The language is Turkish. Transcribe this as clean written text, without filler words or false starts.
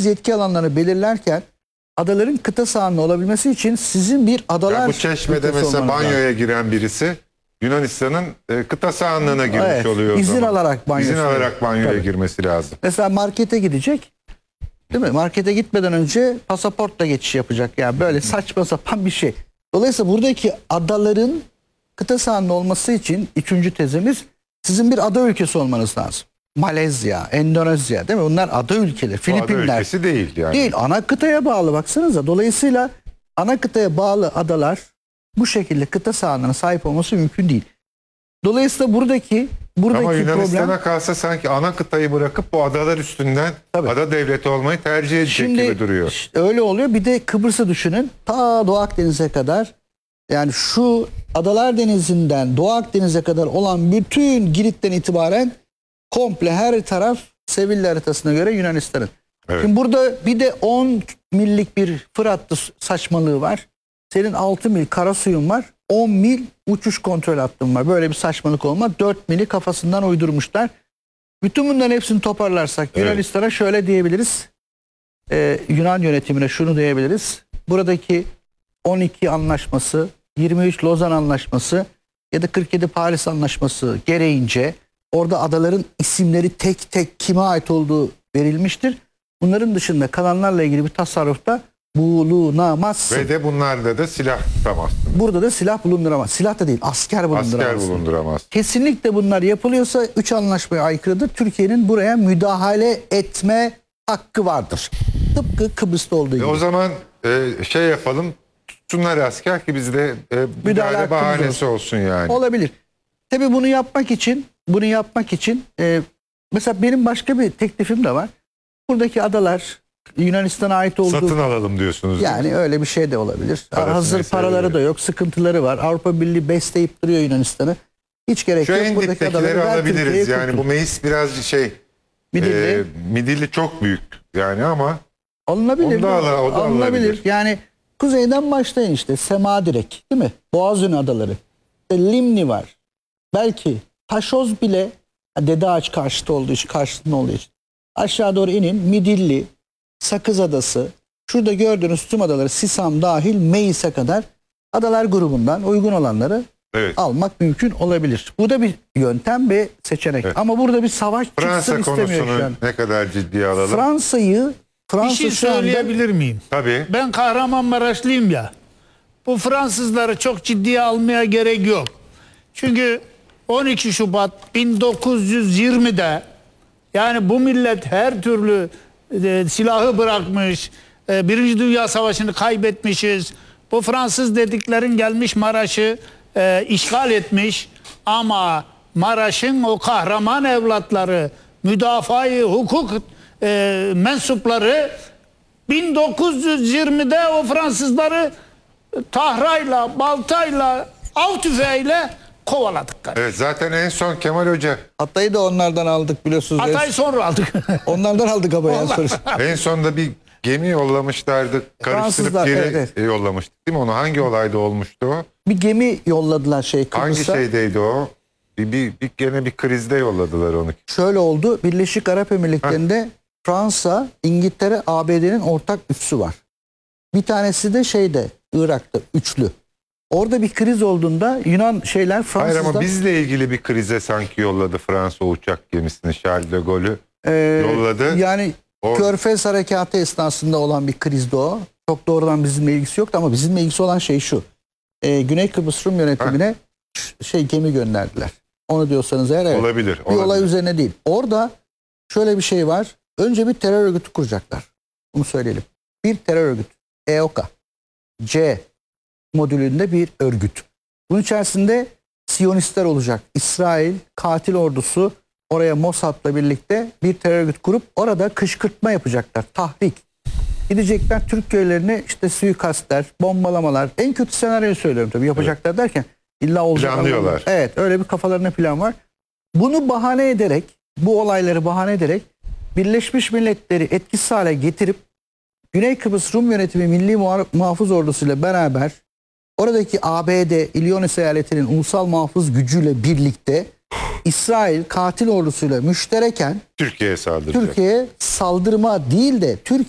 deniz yetki alanlarını belirlerken adaların kıta sahanlığı olabilmesi için sizin bir adalar... Yani bu çeşmede mesela banyoya giren birisi Yunanistan'ın kıta sahanlığına girmiş oluyor. İzin alarak banyoya girmesi lazım. Mesela markete gidecek. Değil mi? Markete gitmeden önce pasaportla geçiş yapacak. Yani böyle saçma sapan bir şey. Dolayısıyla buradaki adaların kıta sahanlığı olması için 3. tezimiz sizin bir ada ülkesi olmanız lazım. Malezya, Endonezya değil mi? Bunlar ada ülkeleri. Filipinler. Ada ülkesi değil yani. Değil. Ana kıtaya bağlı baksanıza. Dolayısıyla ana kıtaya bağlı adalar bu şekilde kıta sahanlığına sahip olması mümkün değil. Dolayısıyla buradaki ama Yunanistan'a problem... kalsa sanki ana kıtayı bırakıp bu adalar üstünden ada devleti olmayı tercih edecek gibi duruyor. Öyle oluyor. Bir de Kıbrıs'ı düşünün. Ta Doğu Akdeniz'e kadar, yani şu Adalar Denizi'nden Doğu Akdeniz'e kadar olan bütün Girit'ten itibaren komple her taraf Sevilla haritasına göre Yunanistan'ın. Evet. Şimdi burada bir de 10 millik bir Fırat'lı saçmalığı var. Senin 6 mil kara suyun var. 10 mil uçuş kontrol hattın var. Böyle bir saçmalık olmaz. 4 mili kafasından uydurmuşlar. Bütün bunların hepsini toparlarsak Yunanistan'a şöyle diyebiliriz. Yunan yönetimine şunu diyebiliriz. Buradaki 12 anlaşması, 23 Lozan Anlaşması ya da 47 Paris Anlaşması gereğince orada adaların isimleri tek tek kime ait olduğu verilmiştir. Bunların dışında kalanlarla ilgili bir tasarrufta bulunamazsın. Ve de bunlarda da silah tutamazsın. Burada da silah bulunduramaz. Silah da değil, asker bulunduramaz. Asker bulunduramaz. Kesinlikle bunlar yapılıyorsa 3 anlaşmaya aykırıdır. Türkiye'nin buraya müdahale etme hakkı vardır. Tıpkı Kıbrıs'ta olduğu gibi. O zaman şey yapalım, tutsunlar asker ki bizde müdahale bahanesi olsun yani. Olabilir. Tabii bunu yapmak için mesela benim başka bir teklifim de var. Buradaki adalar Yunanistan'a ait olduğu... Satın alalım diyorsunuz. Yani öyle bir şey de olabilir. Hazır paraları da yok, sıkıntıları var. Avrupa Birliği besleyip duruyor Yunanistan'ı. Hiç gerek yok. Şu buradaki adaları alabiliriz yani. Bu meclis biraz Midilli çok büyük yani ama alınabilir. Alınabilir. Yani kuzeyden başlayın işte. Semadirek değil mi? Boğazön adaları. Limni var. Belki Taşoz bile Dede Ağaç karşıtında olduğu için. Aşağı doğru inin. Midilli, Sakız Adası, şurada gördüğünüz tüm adaları Sisam dahil Meis'e kadar adalar grubundan uygun olanları almak mümkün olabilir. Bu da bir yöntem ve seçenek. Evet. Ama burada bir savaş çıksın istemiyor şu an. Ne kadar ciddiye alalım? Fransa bir şey söyleyebilir miyim? Tabii. Ben Kahramanmaraşlıyım ya. Bu Fransızları çok ciddiye almaya gerek yok. Çünkü 12 Şubat 1920'de yani bu millet her türlü silahı bırakmış, Birinci Dünya Savaşı'nı kaybetmişiz. Bu Fransız dediklerin gelmiş Maraş'ı işgal etmiş ama Maraş'ın o kahraman evlatları, müdafaa-i hukuk mensupları 1920'de o Fransızları tahrayla, baltayla, av tüfeğiyle kovaladık. Evet, zaten en son Kemal Hoca. Hatay'ı da onlardan aldık biliyorsunuz. Hatay'ı sonra aldık. Onlardan aldık ama en sonunda bir gemi yollamışlardı. Karıştırıp geri yollamıştık değil mi? Onu hangi olayda olmuştu o? Bir gemi yolladılar Kıbrıs'a. Hangi şeydeydi o? Gene bir krizde yolladılar onu. Şöyle oldu. Birleşik Arap Emirlikleri'nde Fransa, İngiltere, ABD'nin ortak üssü var. Bir tanesi de Irak'ta üçlü. Orada bir kriz olduğunda Yunan Fransızlar... Hayır ama bizle ilgili bir krize sanki yolladı Fransa uçak gemisini, Charles de Gaulle'ü yolladı. Yani Körfez Harekatı esnasında olan bir krizdi o. Çok doğrudan bizimle ilgisi yoktu ama bizimle ilgisi olan şey şu. Güney Kıbrıs Rum yönetimine gemi gönderdiler. Onu diyorsanız eğer olabilir. Bir olay üzerine değil. Orada şöyle bir şey var. Önce bir terör örgütü kuracaklar. Bunu söyleyelim. Bir terör örgütü. EOKA. C modülünde bir örgüt. Bunun içerisinde Siyonistler olacak. İsrail katil ordusu oraya Mossad'la birlikte bir terör örgütü kurup orada kışkırtma yapacaklar. Tahrik. Gidecekler Türk köylerine suikastler, bombalamalar. En kötü senaryoyu söylüyorum tabii. Yapacaklar derken illa olacak. Planlıyorlar. Evet, öyle bir kafalarında plan var. Bunu bahane ederek, bu olayları bahane ederek Birleşmiş Milletleri etkisiz hale getirip Güney Kıbrıs Rum Yönetimi Milli Muhafız Ordusu ile beraber oradaki ABD, İllinois eyaletinin ulusal muhafız gücüyle birlikte İsrail katil ordusuyla müştereken Türkiye'ye saldırma değil de